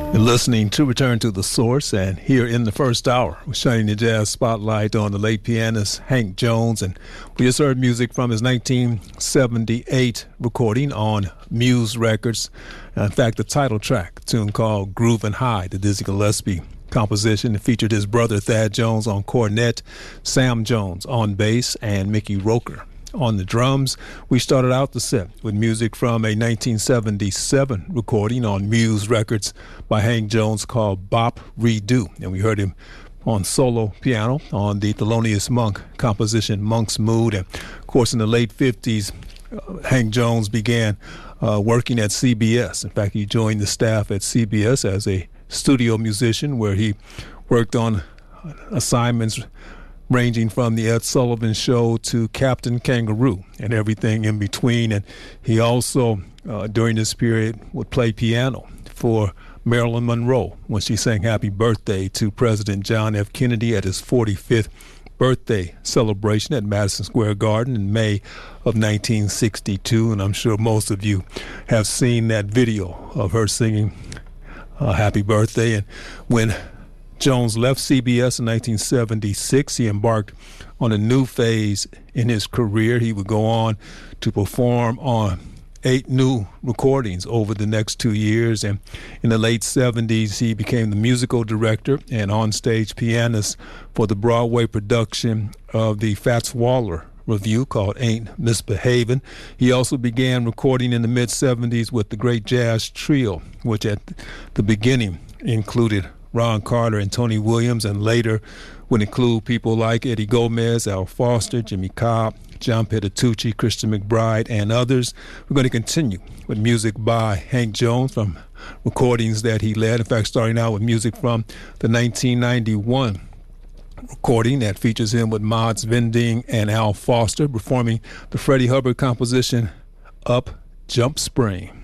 You're listening to Return to the Source, and here in the first hour, we're shining the jazz spotlight on the late pianist Hank Jones, and we just heard music from his 1978 recording on Muse Records. In fact, the title track, a tune called Groovin' High, the Dizzy Gillespie composition. It featured his brother Thad Jones on cornet, Sam Jones on bass, and Mickey Roker on the drums. We started out the set with music from a 1977 recording on Muse Records by Hank Jones called Bop Redo, and we heard him on solo piano on the Thelonious Monk composition Monk's Mood. And of course, in the late 50s, Hank Jones began working at CBS. In fact, he joined the staff at CBS as a studio musician, where he worked on assignments ranging from the Ed Sullivan Show to Captain Kangaroo and everything in between. And he also, during this period, would play piano for Marilyn Monroe when she sang Happy Birthday to President John F. Kennedy at his 45th birthday celebration at Madison Square Garden in May of 1962. And I'm sure most of you have seen that video of her singing Happy Birthday. And when Jones left CBS in 1976, he embarked on a new phase in his career. He would go on to perform on 8 new recordings over the next 2 years. And in the late 70s, he became the musical director and onstage pianist for the Broadway production of the Fats Waller review called Ain't Misbehavin'. He also began recording in the mid-70s with the Great Jazz Trio, which at the beginning included Ron Carter and Tony Williams, and later would include people like Eddie Gomez, Al Foster, Jimmy Cobb, John Petitucci, Christian McBride, and others. We're going to continue with music by Hank Jones from recordings that he led. In fact, starting out with music from the 1991 recording that features him with Mods Vending and Al Foster performing the Freddie Hubbard composition Up Jump Spring.